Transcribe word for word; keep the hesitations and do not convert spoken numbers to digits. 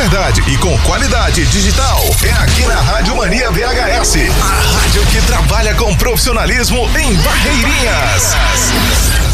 verdade e com qualidade digital é aqui na Rádio Mania V H S. A rádio que trabalha com profissionalismo em Barreirinhas.